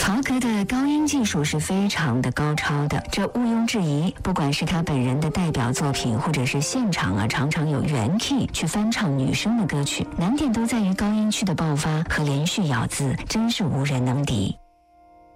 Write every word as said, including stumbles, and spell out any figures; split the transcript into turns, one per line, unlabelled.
曹格的高音技术是非常的高超的，这毋庸置疑。不管是他本人的代表作品，或者是现场啊，常常有原 key 去翻唱女生的歌曲，难点都在于高音区的爆发和连续咬字，真是无人能敌。